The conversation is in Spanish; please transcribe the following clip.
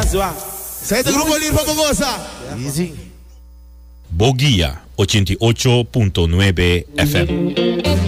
Este grupo Lil Fogosa. Easy. Boguía 88.9 FM.